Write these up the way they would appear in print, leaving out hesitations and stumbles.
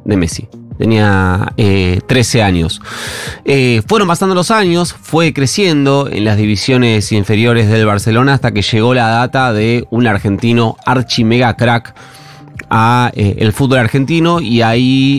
de Messi. Tenía 13 años. Fueron pasando los años, fue creciendo en las divisiones inferiores del Barcelona hasta que llegó la data de un argentino archi mega crack a el fútbol argentino, y ahí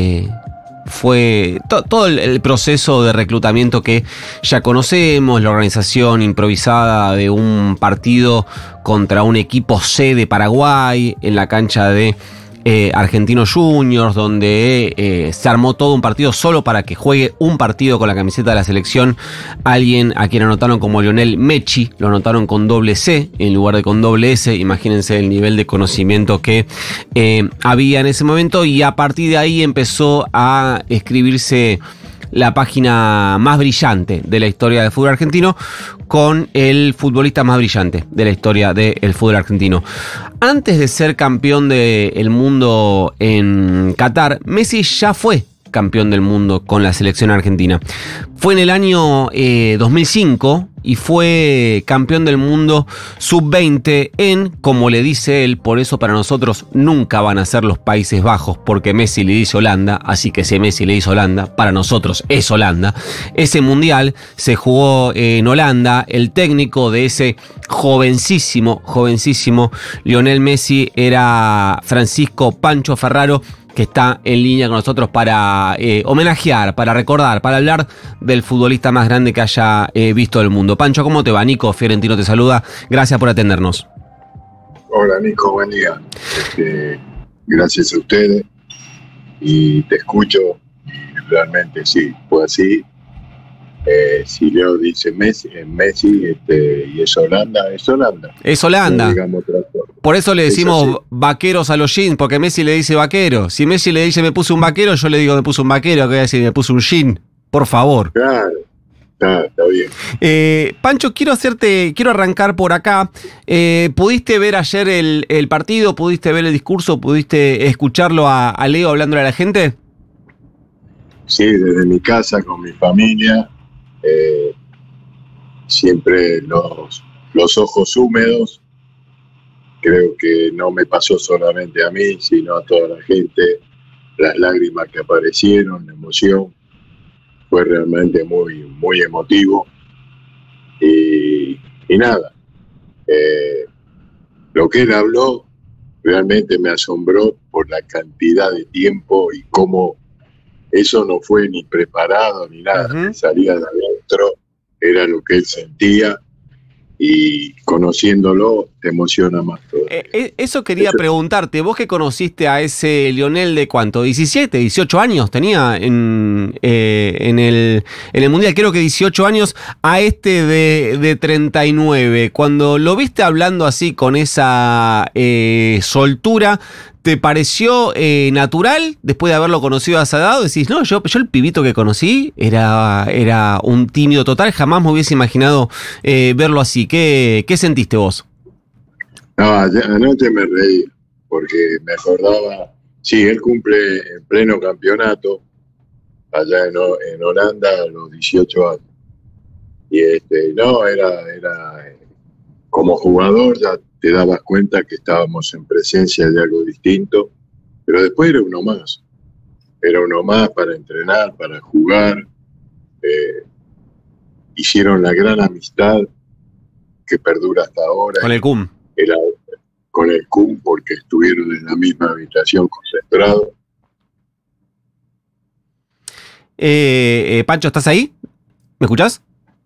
fue todo el proceso de reclutamiento que ya conocemos, la organización improvisada de un partido contra un equipo C de Paraguay en la cancha de Argentinos Juniors, donde se armó todo un partido solo para que juegue un partido con la camiseta de la selección alguien a quien anotaron como Lionel Messi, lo anotaron con doble C en lugar de con doble S. Imagínense el nivel de conocimiento que había en ese momento, y a partir de ahí empezó a escribirse la página más brillante de la historia del fútbol argentino, con el futbolista más brillante de la historia del fútbol argentino. Antes de ser campeón del mundo en Qatar, Messi ya fue campeón del mundo con la selección argentina. Fue en el año 2005 y fue campeón del mundo sub-20 en, como le dice él, por eso para nosotros nunca van a ser los Países Bajos, porque Messi le dice Holanda, así que si Messi le dice Holanda, para nosotros es Holanda. Ese mundial se jugó en Holanda. El técnico de ese jovencísimo Lionel Messi era Francisco Pancho Ferraro, que está en línea con nosotros para homenajear, para recordar, para hablar del futbolista más grande que haya visto el mundo. Pancho, ¿cómo te va? Nico Fiorentino te saluda. Gracias por atendernos. Hola, Nico, buen día. Gracias a ustedes. Y te escucho. Y realmente sí, fue así. Si Leo dice Messi, y es Holanda, es Holanda. Es Holanda. No digamos otra cosa. Por eso le decimos vaqueros a los jeans, porque Messi le dice vaquero. Si Messi le dice me puse un vaquero, yo le digo me puse un vaquero, que voy a decir me puse un jean, por favor. Claro, está bien. Pancho, quiero arrancar por acá. ¿Pudiste ver ayer el partido? ¿Pudiste ver el discurso? ¿Pudiste escucharlo a Leo hablándole a la gente? Sí, desde mi casa, con mi familia. Siempre los ojos húmedos. Creo que no me pasó solamente a mí, sino a toda la gente. Las lágrimas que aparecieron, la emoción, fue realmente muy, muy emotivo. Y nada, lo que él habló realmente me asombró por la cantidad de tiempo y cómo eso no fue ni preparado ni nada. Uh-huh. Salía de adentro, era lo que él sentía. Y conociéndolo te emociona más todo. Eso quería preguntarte. Vos que conociste a ese Lionel de ¿cuánto? 17, 18 años tenía en el Mundial, creo que 18 años, a este de 39. Cuando lo viste hablando así con esa soltura, ¿te pareció natural después de haberlo conocido a esa edad? Decís, no, yo el pibito que conocí era un tímido total, jamás me hubiese imaginado verlo así. ¿Qué sentiste vos? No, anoche me reí, porque me acordaba, sí, él cumple en pleno campeonato, allá en Holanda, a los 18 años. Y era como jugador ya te dabas cuenta que estábamos en presencia de algo distinto, pero después era uno más para entrenar, para jugar. Hicieron la gran amistad que perdura hasta ahora. Con el CUM. Con el CUM, porque estuvieron en la misma habitación concentrados. Pancho, ¿estás ahí? ¿Me escuchás?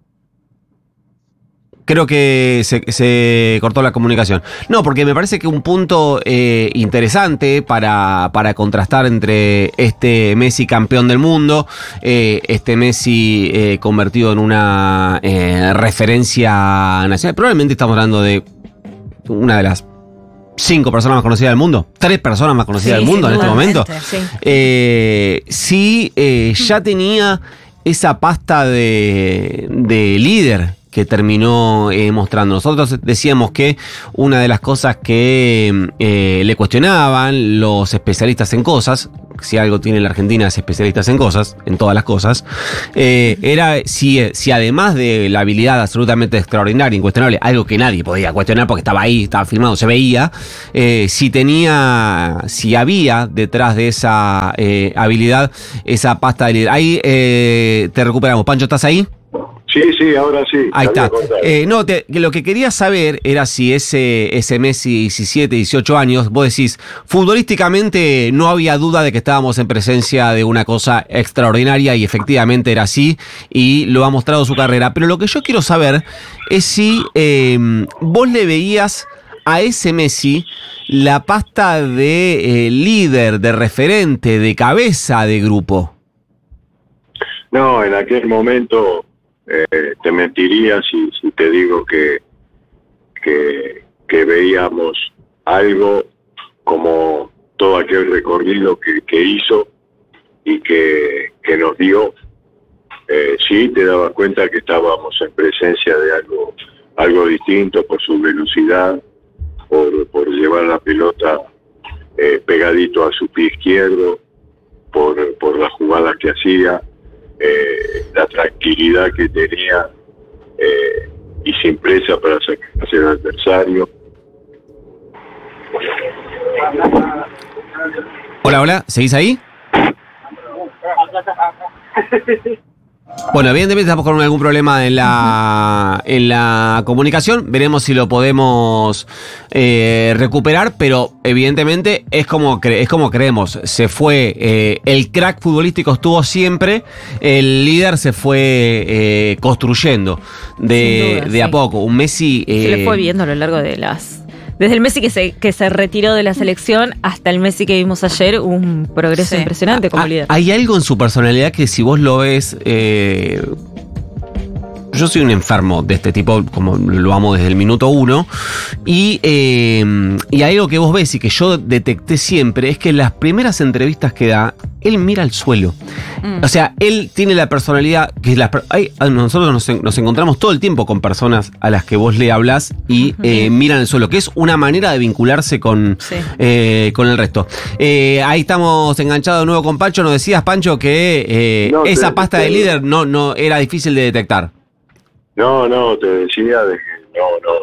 Creo que se cortó la comunicación. No, porque me parece que un punto interesante para contrastar entre este Messi campeón del mundo, este Messi convertido en una referencia nacional. Probablemente estamos hablando de una de las 5 personas más conocidas del mundo, 3 personas más conocidas del mundo en este momento. Sí, ya tenía esa pasta de líder que terminó mostrando. Nosotros decíamos que una de las cosas que le cuestionaban los especialistas en cosas, si algo tiene la Argentina es especialistas en cosas, en todas las cosas, era si además de la habilidad absolutamente extraordinaria, incuestionable, algo que nadie podía cuestionar porque estaba ahí, estaba filmado, se veía, si había detrás de esa habilidad esa pasta de líder. Ahí te recuperamos. Pancho, ¿estás ahí? Sí, ahora sí. Ahí está. Lo que quería saber era si ese Messi 17, 18 años, vos decís, futbolísticamente no había duda de que estábamos en presencia de una cosa extraordinaria y efectivamente era así y lo ha mostrado su carrera. Pero lo que yo quiero saber es si vos le veías a ese Messi la pasta de líder, de referente, de cabeza de grupo. No, en aquel momento te mentiría si te digo que veíamos algo como todo aquel recorrido que hizo y que nos dio. Sí te dabas cuenta que estábamos en presencia de algo distinto por su velocidad, por llevar la pelota pegadito a su pie izquierdo, por las jugadas que hacía, la tranquilidad que tenía y sin presa para sacarse al adversario. Hola, ¿seguís ahí? Bueno, evidentemente estamos con algún problema en la comunicación. Veremos si lo podemos recuperar, pero evidentemente es como creemos. Se fue, el crack futbolístico estuvo siempre, el líder se fue construyendo de a poco. Un Messi... se le fue viendo a lo largo de desde el Messi que se retiró de la selección hasta el Messi que vimos ayer, un progreso impresionante como líder. Hay algo en su personalidad que si vos lo ves... yo soy un enfermo de este tipo, como lo amo desde el minuto 1, y hay algo que vos ves y que yo detecté siempre, es que en las primeras entrevistas que da, él mira al suelo. O sea, él tiene la personalidad que nosotros nos encontramos todo el tiempo con personas a las que vos le hablás y miran el suelo, que es una manera de vincularse con el resto. Ahí estamos enganchados de nuevo con Pancho. Nos decías, Pancho, que esa pasta de líder no era difícil de detectar. No, te decía de que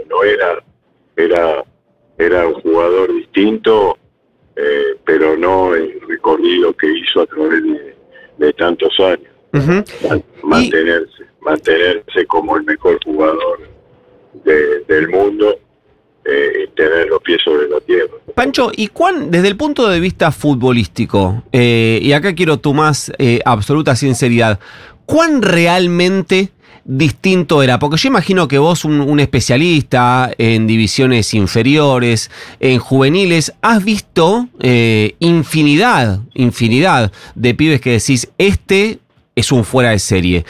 no era un jugador distinto, pero no el recorrido que hizo a través de tantos años. Uh-huh. Mantenerse como el mejor jugador del mundo, y tener los pies sobre la tierra. Pancho, ¿y desde el punto de vista futbolístico, y acá quiero tu más absoluta sinceridad, cuán realmente distinto era? Porque yo imagino que vos, un especialista en divisiones inferiores, en juveniles, has visto infinidad de pibes que decís, este es un fuera de serie.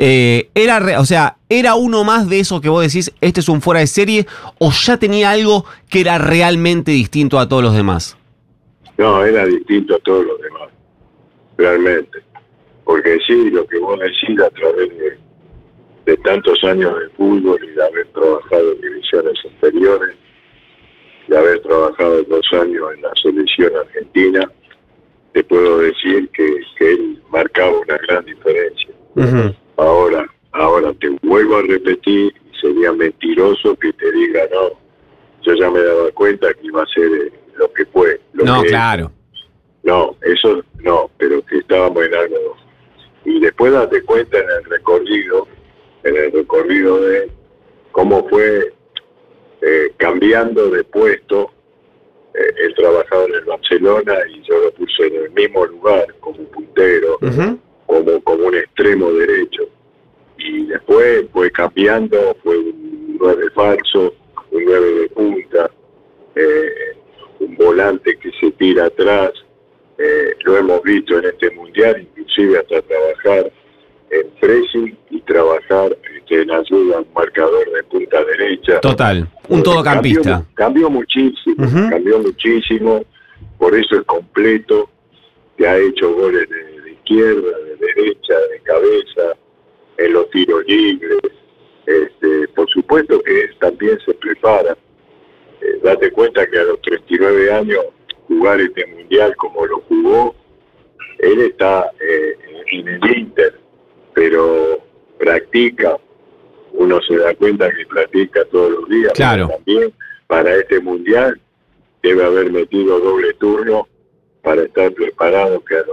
¿Era uno más de esos que vos decís, este es un fuera de serie, o ya tenía algo que era realmente distinto a todos los demás? No, era distinto a todos los demás, realmente. Porque sí, lo que vos decís a través de tantos años de fútbol y de haber trabajado en divisiones inferiores, de haber trabajado 2 años en la selección argentina, te puedo decir que él marcaba una gran diferencia. Uh-huh. Ahora te vuelvo a repetir, y sería mentiroso que te diga, no, yo ya me daba cuenta que iba a ser lo que fue. Claro. No, eso no, pero que estábamos en algo. Y después date cuenta en el recorrido de cómo fue cambiando de puesto. Él trabajaba en el Barcelona y yo lo puse en el mismo lugar, como un puntero, uh-huh, como un extremo derecho. Y después fue cambiando, fue un 9 falso, un 9 de punta, un volante que se tira atrás. Lo hemos visto en este mundial, inclusive hasta trabajar en pressing y trabajar en ayuda a un marcador de punta derecha. Total, un todocampista. Cambió muchísimo, uh-huh, por eso es completo, que ha hecho goles de izquierda, de derecha, de cabeza, en los tiros libres. Por supuesto que él también se prepara. Date cuenta que a los 39 años jugar este mundial como lo jugó, él está en el Inter, pero practica, uno se da cuenta que practica todos los días. Claro. Pero también para este mundial debe haber metido doble turno para estar preparado, que a